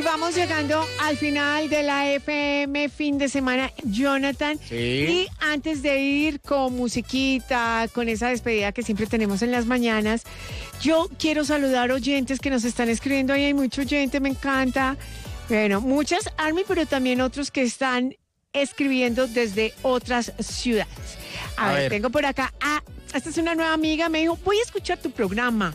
vamos llegando al final de la FM fin de semana, Jonathan. Sí. Y antes de ir con musiquita, con esa despedida que siempre tenemos en las mañanas, yo quiero saludar oyentes que nos están escribiendo. Ahí hay mucho oyente, me encanta. Bueno, muchas, Army, pero también otros que están escribiendo desde otras ciudades. A ver, tengo por acá. Esta es una nueva amiga, me dijo, voy a escuchar tu programa.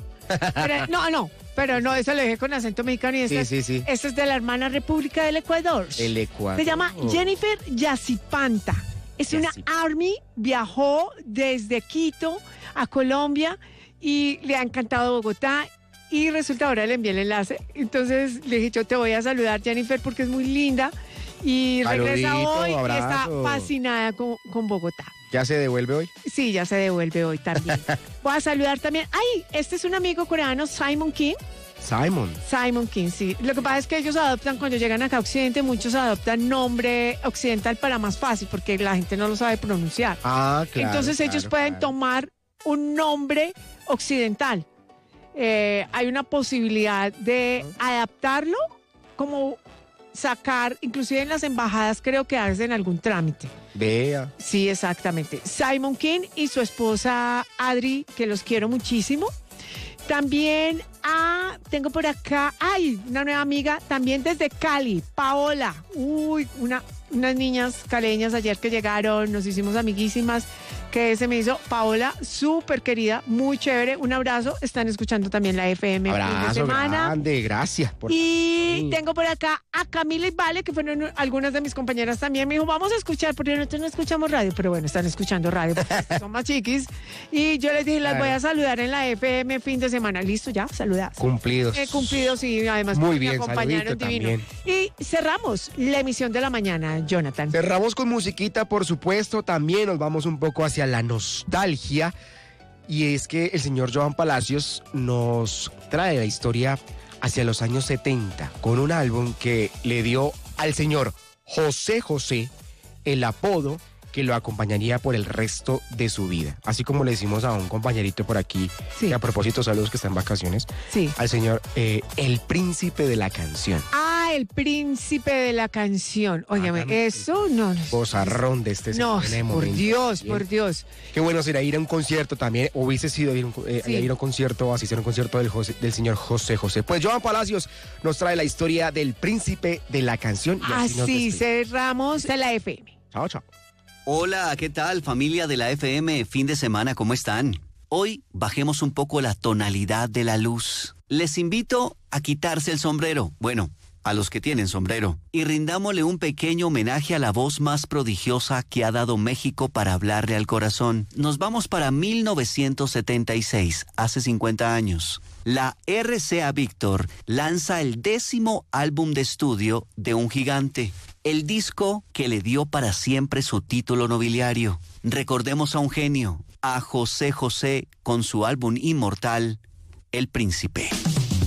Pero no, eso lo dejé con acento mexicano. Y Sí. Esta es de la hermana República del Ecuador. El Ecuador. Se llama Jennifer Yacipanta. Es una Army, viajó desde Quito a Colombia y le ha encantado Bogotá. Y resulta, ahora le envié el enlace. Entonces le dije, yo te voy a saludar, Jennifer, porque es muy linda. Y regresa Saludito, hoy y abrazo. está fascinada con Bogotá. ¿Ya se devuelve hoy? Sí, ya se devuelve hoy también. Voy a saludar también. Este es un amigo coreano, Simon Kim. Simon Kim, sí. Lo que pasa es que ellos adoptan, cuando llegan acá a Occidente, muchos adoptan nombre occidental para más fácil, porque la gente no lo sabe pronunciar. Ah, claro. Entonces ellos pueden tomar un nombre occidental. Hay una posibilidad de adaptarlo, como sacar, inclusive en las embajadas creo que hacen algún trámite. Vea. Sí, exactamente. Simon King y su esposa Adri, que los quiero muchísimo. También tengo por acá, una nueva amiga, también desde Cali, Paola. Unas niñas caleñas ayer que llegaron, nos hicimos amiguísimas, que se me hizo Paola, súper querida, muy chévere. Un abrazo, están escuchando también la FM fin de Abrazo semana. grande, gracias. Y tengo por acá a Camila y Vale, que fueron algunas de mis compañeras también. Me dijo, vamos a escuchar, porque nosotros no escuchamos radio, pero bueno, están escuchando radio, porque son más chiquis. Y yo les dije, las voy a saludar en la FM fin de semana. Listo, ya, saludas. Cumplidos. Cumplidos y además muy me bien, acompañaron divino. también. Y cerramos la emisión de la mañana, Jonathan. Cerramos con musiquita, por supuesto. También nos vamos un poco hacia la nostalgia. Y es que el señor Joan Palacios nos trae la historia hacia los años 70 con un álbum que le dio al señor José José el apodo que lo acompañaría por el resto de su vida. Así como le decimos a un compañerito por aquí, Sí. que a propósito, saludos, que está en vacaciones, Sí. al señor el príncipe de la canción. El príncipe de la canción. Óyeme, Hágame eso no. Bozarrón de este No, señor en el por momento. Dios, Bien. por Dios. Qué bueno será ir a un concierto también. Hubiese sido ir a un concierto, asistir a un concierto del señor José José. Pues Joan Palacios nos trae la historia del príncipe de la canción. Y así nos Así despedimos. cerramos de la FM. Chao, chao. Hola, ¿qué tal, familia de la FM? Fin de semana, ¿cómo están? Hoy bajemos un poco la tonalidad de la luz. Les invito a quitarse el sombrero. Bueno, a los que tienen sombrero. Y rindámosle un pequeño homenaje a la voz más prodigiosa que ha dado México para hablarle al corazón. Nos vamos para 1976, hace 50 años. La RCA Víctor lanza el 10º álbum de estudio de un gigante. El disco que le dio para siempre su título nobiliario. Recordemos a un genio, a José José, con su álbum inmortal, El Príncipe.